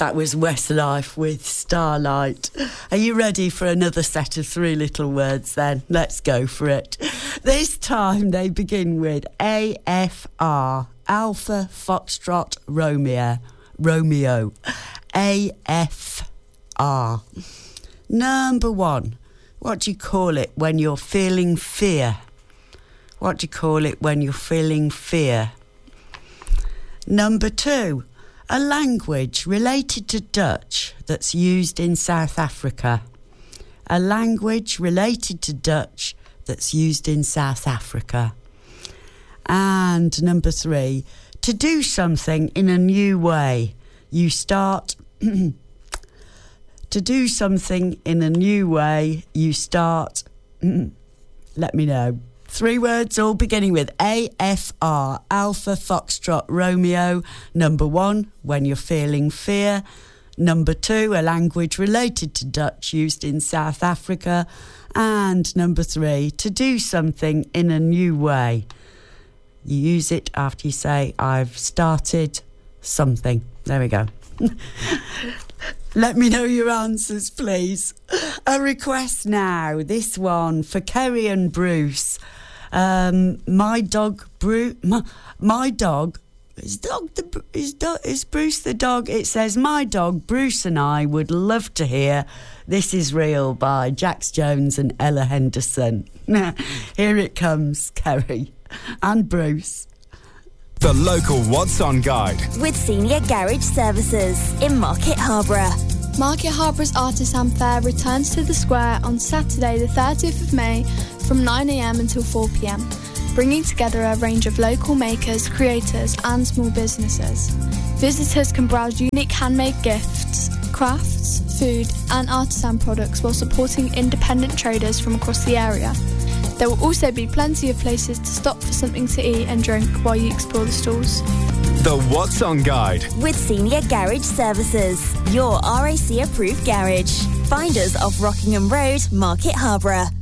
That was Westlife with Starlight. Are you ready for another set of three little words then? Let's go for it. This time they begin with AFR, Alpha Foxtrot Romeo. AFR. Number one, what do you call it when you're feeling fear? What do you call it when you're feeling fear? Number two, a language related to Dutch that's used in South Africa. A language related to Dutch that's used in South Africa. And number three, to do something in a new way. You start... To do something in a new way, you start... Let me know. Three words all beginning with AFR, Alpha Foxtrot Romeo. Number one, when you're feeling fear. Number two, a language related to Dutch used in South Africa. And number three, to do something in a new way. You use it after you say, I've started something. There we go. Let me know your answers, please. A request now. This one for Kerry and Bruce. My dog, Bruce the dog? It says, my dog, Bruce and I would love to hear This Is Real by Jax Jones and Ella Henderson. Here it comes, Kerry and Bruce. The local What's On guide with Senior Garage Services in Market Harborough. Market Harborough's Artisan Fair returns to the square on Saturday the 30th of May from 9am until 4pm, bringing together a range of local makers, creators and small businesses. Visitors can browse unique handmade gifts, crafts, food and artisan products while supporting independent traders from across the area. There will also be plenty of places to stop for something to eat and drink while you explore the stalls. The What's On guide with Senior Garage Services, your RAC approved garage. Find us off Rockingham Road, Market Harborough.